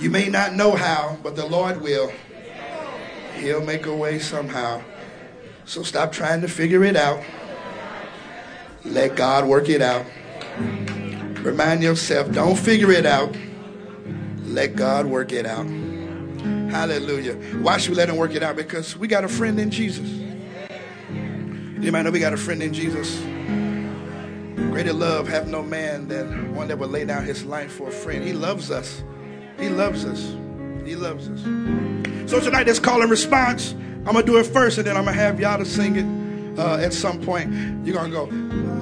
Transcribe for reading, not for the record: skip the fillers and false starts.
You may not know how, but the Lord will. He'll make a way somehow. So stop trying to figure it out. Let God work it out. Remind yourself, don't figure it out. Let God work it out. Hallelujah. Why should we let him work it out? Because we got a friend in Jesus. You might know we got a friend in Jesus. Greater love have no man than one that would lay down his life for a friend. He loves us. He loves us. He loves us. So tonight, this call and response, I'm going to do it first, and then I'm going to have y'all to sing it at some point. You're going to go,